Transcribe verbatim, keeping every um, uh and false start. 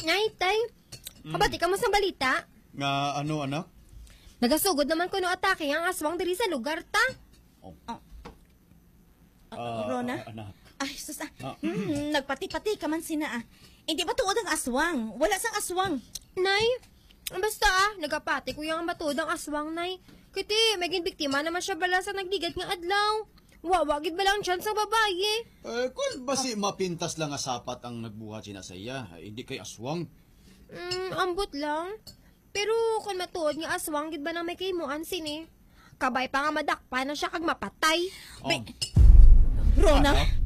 Ngay, tay. Kabati ka mo sa balita? Nga ano, anak? Nagasugod naman ko no atake ang aswang diri sa lugar ta. Oh. Oh. Ah, Rona? ah, anak. Ay, sus, ah. Ah. Hmm, nagpati-pati ka man sina, ah. Hindi ba tuod ang aswang? Wala sang aswang. Nay, basta ah, nagapati ko yung matod ang aswang, nay. Kiti, may biktima naman siya bala sa nagdigat nga adlaw. Wawagid ba lang dyan sa babae? Eh, kung ba si mapintas lang nga sapat ang nagbuhat sina sa iya, hindi kay aswang. Hmm, ambot lang. Pero kung matuod nga aswang, gid ba na may kaymuan sini? Kabay pa nga madakpa na siya kag mapatay. Oh. Rona, Ano?